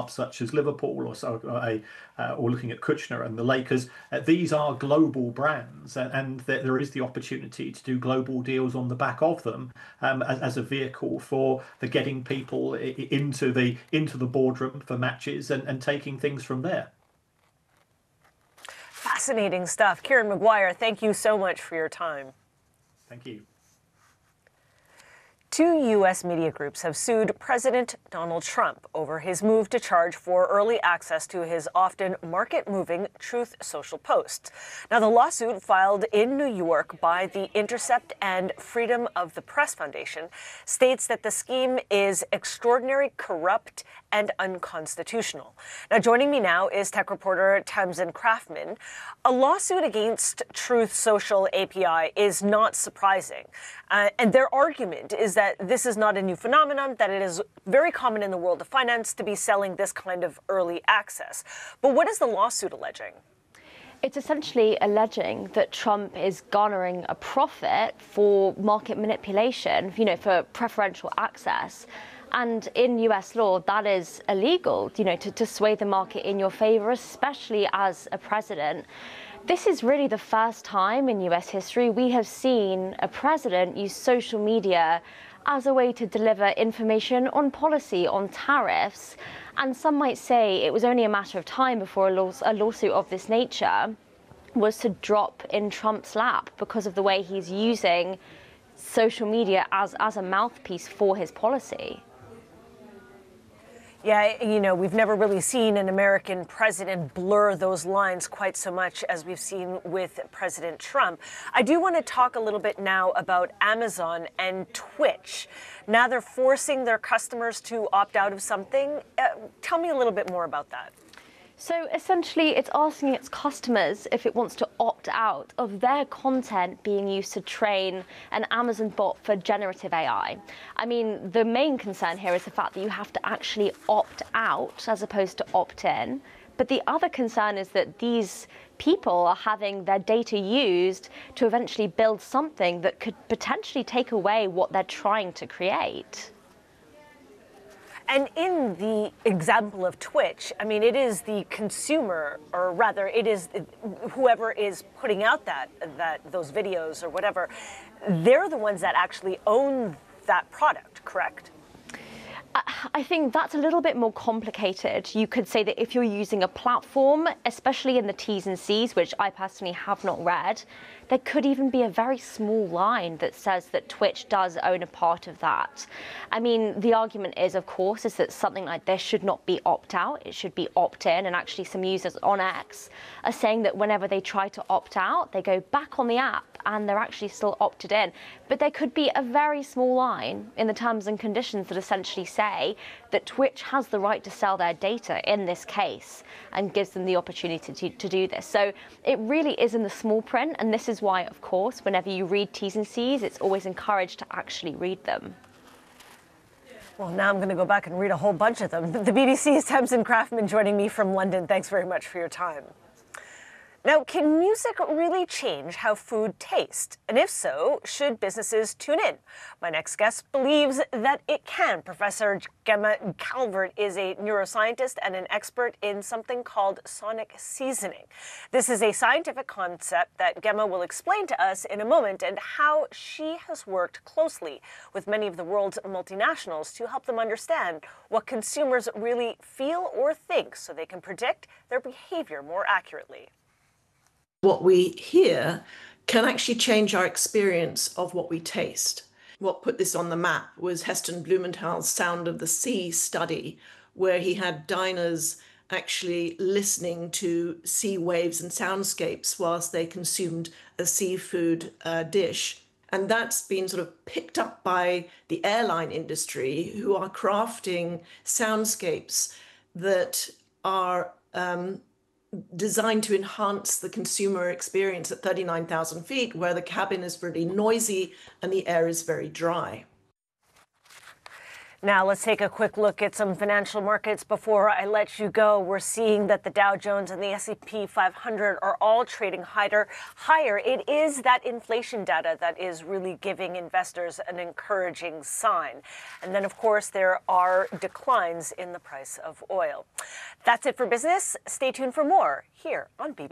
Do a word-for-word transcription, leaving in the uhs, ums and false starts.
clubs such as Liverpool or so, uh, uh, or looking at Kushner and the Lakers, uh, these are global brands, and, and there, there is the opportunity to do global deals on the back of them um, as, as a vehicle for the getting people into the into the boardroom for matches and, and taking things from there. Fascinating stuff. Kieran Maguire, thank you so much for your time. Thank you. Two U S media groups have sued President Donald Trump over his move to charge for early access to his often market-moving Truth Social posts. Now, the lawsuit filed in New York by the Intercept and Freedom of the Press Foundation states that the scheme is extraordinary, corrupt, and unconstitutional. Now, joining me now is tech reporter Tamsin Craftman. A lawsuit against Truth Social A P I is not surprising, uh, and their argument is that this is not a new phenomenon, that it is very common in the world of finance to be selling this kind of early access. But what is the lawsuit alleging? It's essentially alleging that Trump is garnering a profit for market manipulation, you know, for preferential access. And in U S law, that is illegal, you know, to, to sway the market in your favor, especially as a president. This is really the first time in U S history we have seen a president use social media as a way to deliver information on policy, on tariffs. And some might say it was only a matter of time before a, law, a lawsuit of this nature was to drop in Trump's lap because of the way he's using social media as, as a mouthpiece for his policy. Yeah, you know, we've never really seen an American president blur those lines quite so much as we've seen with President Trump. I do want to talk a little bit now about Amazon and Twitch. Now they're forcing their customers to opt out of something. Uh, tell me a little bit more about that. So essentially, it's asking its customers if it wants to opt out of their content being used to train an Amazon bot for generative A I. I mean, the main concern here is the fact that you have to actually opt out as opposed to opt in. But the other concern is that these people are having their data used to eventually build something that could potentially take away what they're trying to create. And in the example of Twitch, I mean, it is the consumer, or rather, it is whoever is putting out that that those videos or whatever, they're the ones that actually own that product, correct? I think that's a little bit more complicated. You could say that if you're using a platform, especially in the T's and C's, which I personally have not read, there could even be a very small line that says that Twitch does own a part of that. I mean, the argument is, of course, is that something like this should not be opt-out, it should be opt-in, and actually some users on X are saying that whenever they try to opt out, they go back on the app and they're actually still opted in. But there could be a very small line in the terms and conditions that essentially say that Twitch has the right to sell their data in this case and gives them the opportunity to, to do this. So it really is in the small print, and this is why, of course, whenever you read T's and C's, it's always encouraged to actually read them. Well, now I'm going to go back and read a whole bunch of them. The B B C's Tamsin Craftman joining me from London. Thanks very much for your time. Now, can music really change how food tastes? And if so, should businesses tune in? My next guest believes that it can. Professor Gemma Calvert is a neuroscientist and an expert in something called sonic seasoning. This is a scientific concept that Gemma will explain to us in a moment, and how she has worked closely with many of the world's multinationals to help them understand what consumers really feel or think so they can predict their behavior more accurately. What we hear can actually change our experience of what we taste. What put this on the map was Heston Blumenthal's Sound of the Sea study, where he had diners actually listening to sea waves and soundscapes whilst they consumed a seafood uh, dish. And that's been sort of picked up by the airline industry, who are crafting soundscapes that are um, designed to enhance the consumer experience at thirty-nine thousand feet, where the cabin is really noisy and the air is very dry. Now let's take a quick look at some financial markets before I let you go. We're seeing that the Dow Jones and the S and P five hundred are all trading higher. Higher. It is that inflation data that is really giving investors an encouraging sign. And then, of course, there are declines in the price of oil. That's it for business. Stay tuned for more here on B B C.